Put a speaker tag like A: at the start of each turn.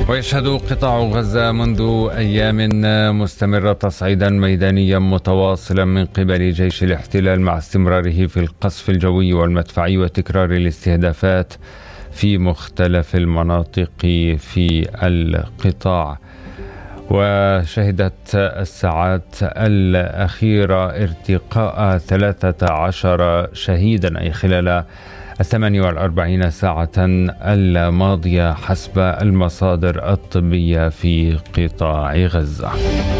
A: ويشهد قطاع غزة منذ أيام مستمرة تصعيدا ميدانيا متواصلا من قبل جيش الاحتلال مع استمراره في القصف الجوي والمدفعي وتكرار الاستهدافات في مختلف المناطق في القطاع. وشهدت الساعات الأخيرة ارتقاء 13 شهيدا أي خلال 48 ساعة الماضية حسب المصادر الطبية في قطاع غزة.